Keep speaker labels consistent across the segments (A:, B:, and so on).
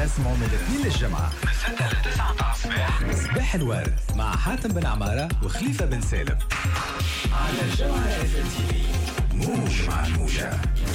A: تسمعوا من الاثنين للجمعة من 6 ل 9 الصباح. صباح الورد مع حاتم بن عمارة وخليفة بن سالم على الجمعة FMTV. موج مع الموجة.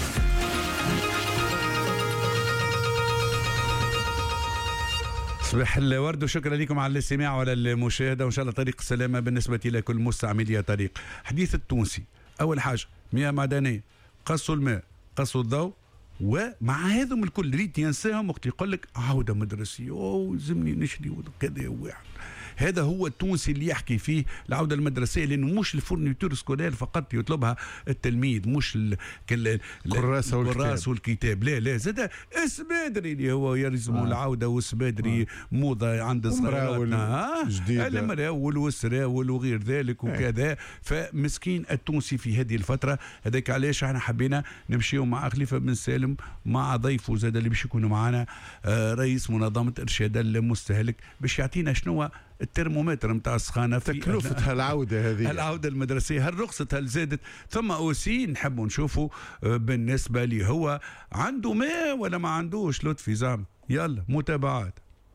B: صباح الورد وشكرا لكم على الاستماع وعلى المشاهدة، وإن شاء الله طريق السلامة بالنسبة لكل مستعملي طريق. حديث التونسي أول حاجة مياه معدنية، قصوا الماء، قصوا الضوء، ومع هذم الكل ريت ينساهم وقت يقول لك عودة مدرسية زمني نشري وكذا واحد. هذا هو التونسي اللي يحكي فيه العودة المدرسية، لأنه مش الفورنيتور سكولير فقط يطلبها التلميذ، مش الكراس والكتاب، لا زاد السبادري اللي هو يلزموا العودة، والسبادري موضة عند صغيراتنا المراول والسراول وغير ذلك وكذا. فمسكين التونسي في هذه الفترة. هذاك علاش احنا حبينا نمشيو مع خليفة بن سالم مع ضيفه زاد اللي باش يكونوا معنا رئيس منظمة إرشاد المستهلك، باش يعطينا شنو الترمومتر نتاع السخانه في
C: تكلفة العودة هذه،
B: العودة المدرسية، هل رخصت هل زادت؟ ثم أوسي نحبوا نشوفوا بالنسبة لي هو عنده ماء ولا ما عندوش لطفي زعم. يلا متابعات.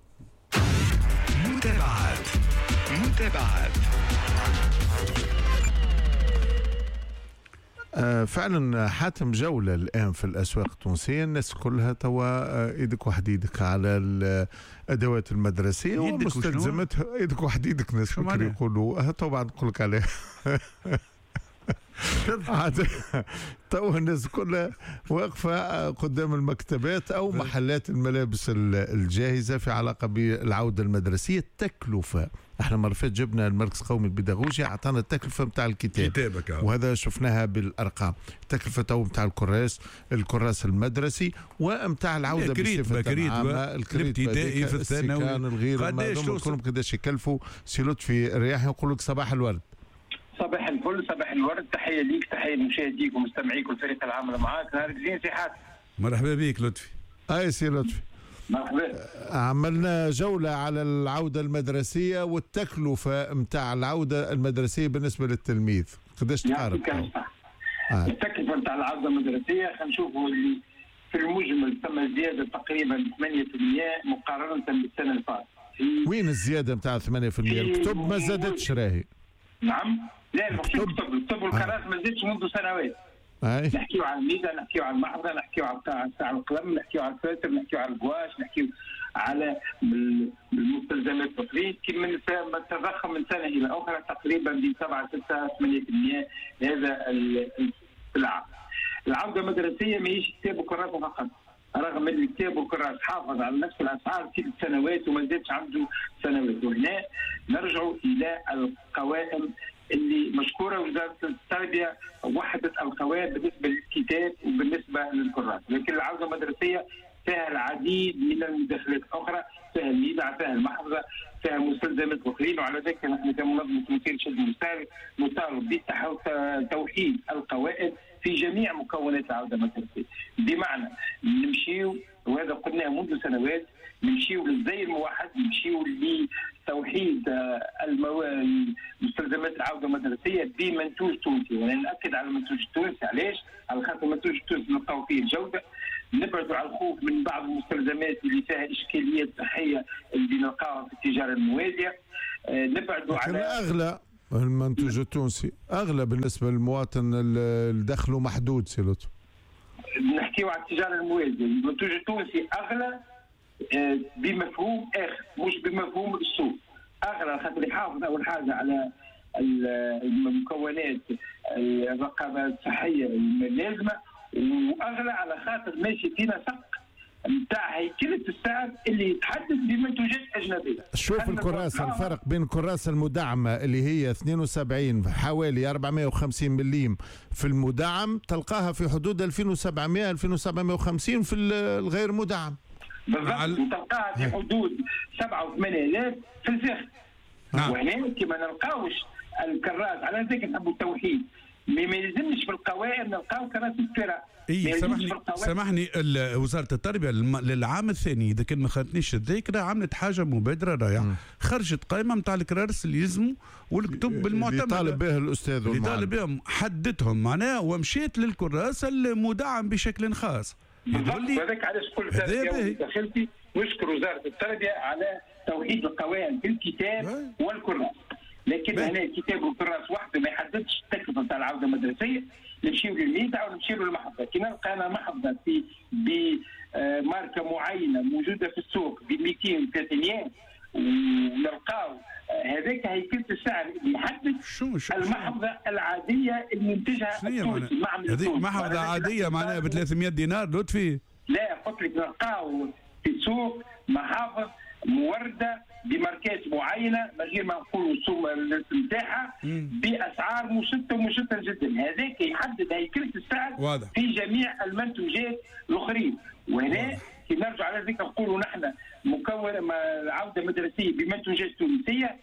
C: فعلا حاتم جولة الآن في الأسواق التونسية، الناس كلها توا إيدك وحديدك على الأدوات المدرسية ومستلزمتها. إيدك وحديدك ناس فكر يقولوا طبعا نقول لك عليه تو الناس كلها واقفة قدام المكتبات أو محلات الملابس الجاهزة في علاقة بالعودة المدرسية. التكلفة احنا مرة فاتت جبنا المركز القومي البيداغوجي اعطانا التكلفة متاع الكتاب وهذا شفناها بالأرقام. التكلفة تو متاع الكراس المدرسي ومتاع العودة بصفة عامة،
B: الابتدائي في الثانوي
C: الغير كلهم قداش يكلفوا. سي لطفي رياحي يقول لك صباح الورد.
D: صباح الفل، صباح الورد، تحية ليك، تحية لمشاهديك ومستمعيك والفريق العامل معاك. نهارك زين سي حاتم.
B: مرحبا بك لطفي.
C: أي سي لطفي.
D: مرحبا.
C: عملنا جولة على العودة المدرسية والتكلفة متاع العودة المدرسية بالنسبة للتلميذ، قداش تقارب؟
D: التكلفة متاع العودة المدرسية خلينا نشوفوا اللي في المجمل ثم زيادة تقريبا 8% مقارنة بالسنة اللي فاتت.
C: وين الزيادة متاع 8%؟ الكتب ما زادتش راهي.
D: نعم، لا الكتب والكراسي ما زادتش منذ سنوات. نحكيو على الميزة، نحكيو على المحفظة، نحكيو على ساعة القلم، نحكيو على الفلتر، نحكيو على القواش، نحكيو على المستلزمات التقليد. كما تضخم من سنة إلى أخرى تقريبا ب 7-6-8% هذا العام. العودة المدرسية ماهيش كتاب وكراسة فقط، رغم ان الكتاب والكراس حافظ على نفس الاسعار 6 سنوات وما زادش عنده سنوات. وهنا نرجع الى القوائم اللي مشكوره وزاره التربيه وحدت القوائم بالنسبه للكتاب وبالنسبه للكراس، لكن العوده المدرسيه فيها العديد من المداخلات الاخرى، فيها الميدع، فيها المحفظه، فيها مستلزمات اخرين. وعلى ذلك نحن كمنظمه تمثيل شد المستهلك نطالب بتوحيد القوائم في جميع مكونات العوده المدرسيه، بمعنى نمشيو وهذا قلناه منذ سنوات، نمشيو للزي الموحد، نمشيو لتوحيد مستلزمات العوده المدرسيه بمنتوج تونسي. وانا ناكد على المنتوج التونسي، علاش؟ على خاطر المنتوج التونسي نلقاو فيه الجوده، نبعدوا على الخوف من بعض المستلزمات اللي فيها اشكاليات صحيه اللي نلقاها في التجاره الموازيه، نبعدوا على
C: اغلى. المنتوج التونسي اغلى بالنسبه للمواطن الدخل محدود. سيلوت
D: نحكيو على التجاره الموازيه، المنتوج التونسي اغلى بمفهوم اخر، مش بمفهوم السوق. اغلى خاطر يحافظ اول حاجه على المكونات الرقابه الصحيه اللازمه، واغلى على خاطر ماشي فينا سق نتاع هيكلة السعر اللي يتحدد بمنتوجات أجنبية.
C: شوف الكراسة، الفرق بين الكراسة المدعمة اللي هي 72 حوالي 450 مليم في المدعم، تلقاها في حدود 2700-2750 في الغير مدعم.
D: بالضبط، تلقاها في حدود 7 و 8 آلاف في الفخ. وهنا كما نلقاوش الكراس، على ذلك نحبوا التوحيد. ما يلزمش في القوائم نلقاو كراسي كثيرة.
B: سامحني وزارة التربية للعام الثاني إذا كان ما خانتنيش الذاكرة عملت حاجة مبادرة رائعة، خرجت قائمة نتاع الكرارس اللي يلزموا والكتب المعتمدة اللي
C: طالب بها الأستاذ
B: اللي طالب بهم، حددهم معناها ومشيت للكراس المدعم بشكل خاص.
D: بالضبط، وهذاك علاش قلت دخلتي نشكر وزاره التربيه على توحيد القوائم في الكتاب والكراس. لكن هنا الكتاب والكراس وحده ما يحددش التكلفه نتاع العوده المدرسيه. نمشيو للميدع ونمشيو للمحفظه. كي نلقى انا محفظه في بماركه معينه موجوده في السوق ب 200 و 300 ونلقاو هذاك هيكله السعر اللي يحدد المحفظه العاديه المنتجها التونسي.
B: هذيك محفظه عاديه معناها ب 300 دينار لطفي؟
D: لا قلت لك نلقاو في السوق محافظ مورده بماركات معينه من غير ما نقولوا السوم نتاعها باسعار مشتة جدا. هذاك يحدد هيكله السعر واضح في جميع المنتوجات الاخرين. وهنا كي نرجع على ذلك نقولوا نحن مكون عوده مدرسيه بمنتوجات تونسيه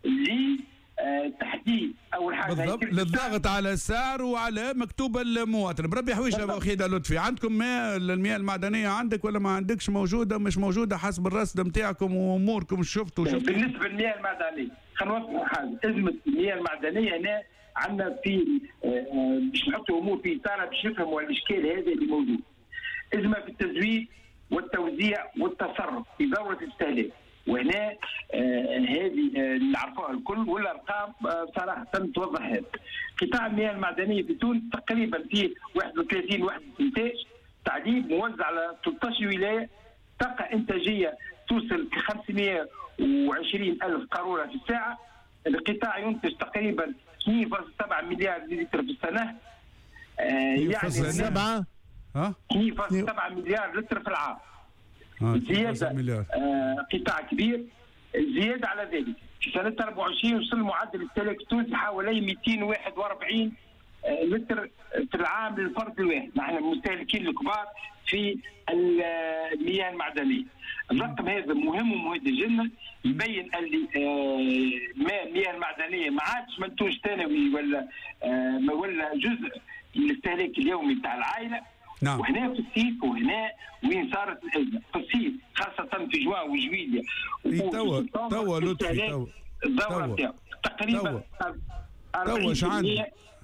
D: لتحديد اول حاجه
B: بالضبط للضغط على السعر وعلى مكتوب المواطن. بربي حويشه اخي لطفي، عندكم المياه المعدنيه عندك ولا ما عندكش؟ موجوده مش موجوده حسب الرصد نتاعكم واموركم شفتوا؟
D: بالنسبه للمياه المعدنيه خلينا نوضحوا حاجه. ازمه المياه المعدنيه هنا عندنا في باش نحطوا امور في اطارها باش نفهموا الاشكال هذا اللي موجود. ازمه في التزويد والتوزيع والتصرف في دوره الاستهلاك. وهنا هذه نعرفوها الكل والارقام بصراحه توضح هذا. قطاع المياه المعدنيه في تونس تقريبا فيه 31 وحده انتاج تعديل موزع على 13 ولايه. طاقه انتاجيه توصل 520 الف قاروره في الساعه. القطاع ينتج تقريبا 2.7 مليار لتر في السنه. يعني 2.7 مليار لتر في العام. زيادة قطاع كبير. زيادة على ذلك في سنة 24 وصل معدل الاستهلاك التونسي حوالي 241 لتر في العام للفرد الواحد. نحن المستهلكين الكبار في المياه المعدنية. الرقم هذا مهم ومهم جدا يبين اللي المياه المعدنية ما عادش منتوج ثانوي ولا جزء من الاستهلاك اليومي بتاع العائلة. نعم. وهنا في الصيف وهنا وين صارت الازمه في الصيف خاصه في جوان وجويليا
B: توا لطفي
D: الدوره نتاعو تقريبا
B: توش عندنا.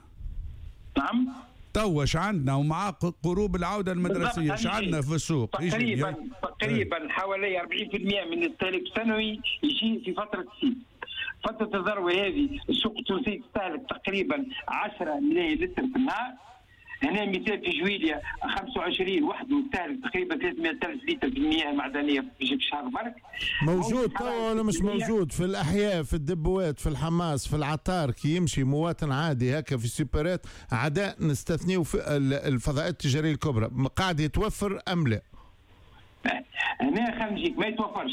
D: نعم
B: توش عندنا ومع قروب العوده المدرسيه ايش عندنا في السوق؟
D: تقريبا حوالي 40% من الاستهلاك السنوي يجي في فتره الصيف. فتره الذروه هذه السوق التونسي تستهلك تقريبا 10 ملايين لتر في النهار. هنا مثال في جويليا 25 وحده يستهلك تقريبا 300,000 لتر في المياه المعدنيه في الشهر برك.
C: موجود توا ولا مش موجود في الاحياء في الدبوات في الحماس في العطار كي يمشي مواطن عادي هكا في السوبرات عداء نستثنيه في الفضاءات التجاريه الكبرى قاعد يتوفر ام لا؟
D: هنا خلينا نجيك ما يتوفرش.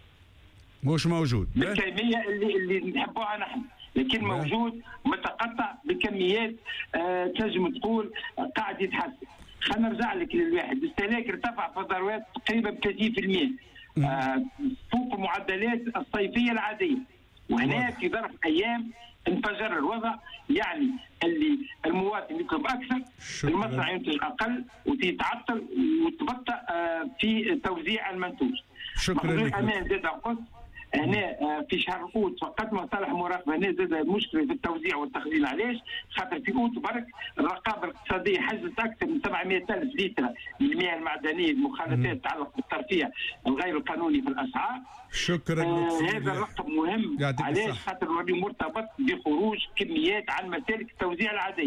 B: مش موجود
D: بالكميه اللي نحبوها نحن. لكن موجود متقطع بكميات تنجم تقول قاعد يتحسن. خلينا نرجع لك للواحد. الاستهلاك ارتفع في الثروات تقريبا ب 30% فوق المعدلات الصيفيه العاديه. وهنا في ظرف ايام انفجر الوضع. يعني اللي المواطن يطلب اكثر المصنع ينتج اقل وتتعطل وتبطأ في توزيع المنتوج.
B: شكرا لك.
D: هنا في شهر اوت فقط مصالح مراقبه. هنا زاد مشكله في التوزيع والتخزين. علاش؟ خاطر في اوت برك الرقابه الاقتصاديه حجزت اكثر من 700,000 لتر من المياه المعدنيه المخالفات تتعلق بالترفيه الغير القانوني في الاسعار.
B: شكرا
D: هذا الرقم مهم. علاش؟ خاطر مرتبط بخروج كميات عن مسالك التوزيع العاديه.